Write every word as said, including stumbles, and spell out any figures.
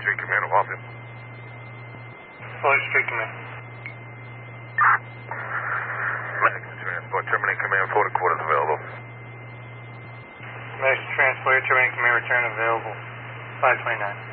Street Command will help you. Floyd Street Command. Madison Transport, terminate command, Florida quarters available. Madison Transport, terminating command, return available. five twenty-nine.